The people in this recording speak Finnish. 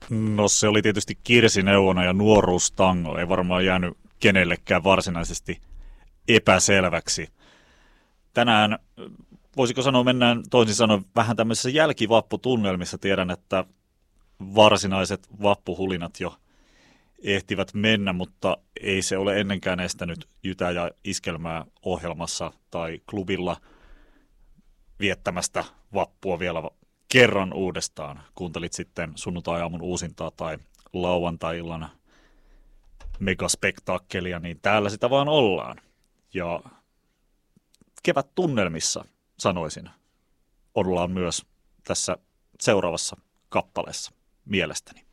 No se oli tietysti kirsineuvona ja nuoruustango. Ei varmaan jäänyt kenellekään varsinaisesti epäselväksi. Tänään, voisiko sanoa, mennään toisin sanoen vähän tämmöisissä jälkivapputunnelmissa. Tiedän, että varsinaiset vappuhulinat jo ehtivät mennä, mutta ei se ole ennenkään estänyt Jytä ja Iskelmää ohjelmassa tai klubilla viettämästä vappua vielä kerran uudestaan. Kuuntelit sitten sunnuntai-aamun uusintaa tai lauantai-illan megaspektaakkelia, niin täällä sitä vaan ollaan. Ja kevättunnelmissa, sanoisin, ollaan myös tässä seuraavassa kappaleessa mielestäni.